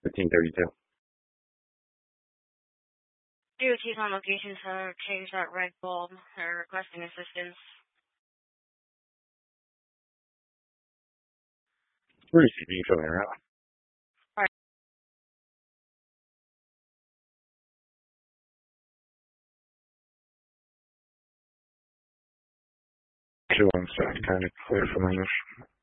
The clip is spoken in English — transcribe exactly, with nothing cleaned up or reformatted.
fifteen thirty-two. D O T's on location center, change that red bulb. They're requesting assistance. We're receiving, showing her out. Alright. Two one seven, kind of clear for my